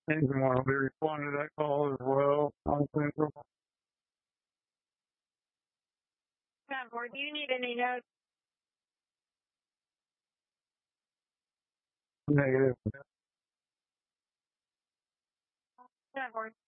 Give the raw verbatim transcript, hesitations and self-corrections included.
Anyone will be responding to that call as well on Central. ten four, do you need any notes? Negative. ten four.